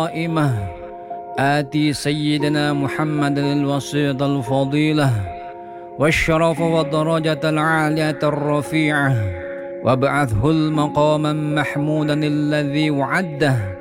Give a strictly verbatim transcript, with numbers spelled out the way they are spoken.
قائمة آتي سيدنا محمد الوسيط الفضيلة والشرف والدرجة العالية الرفيعة وابعثه المقام محمودا الذي وعده